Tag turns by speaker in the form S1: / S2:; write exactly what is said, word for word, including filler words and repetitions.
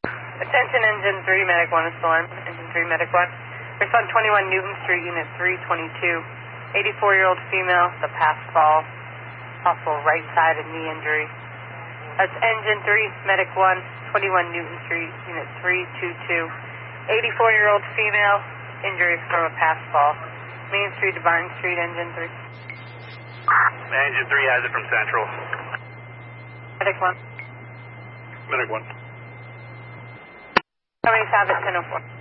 S1: Attention Engine three, Medic one is still on. Engine three, Medic one. Respond twenty-one Newton Street, Unit three twenty-two. eighty-four-year-old female, the past fall. Possible right side and knee injury. That's Engine three, Medic one, twenty-one Newton Street, Unit three twenty-two. eighty-four-year-old female, injury from a past fall. Main Street to Barton Street, Engine three.
S2: Engine three has it from Central.
S1: Medic one.
S2: Medic one.
S1: How many have it? ten oh four.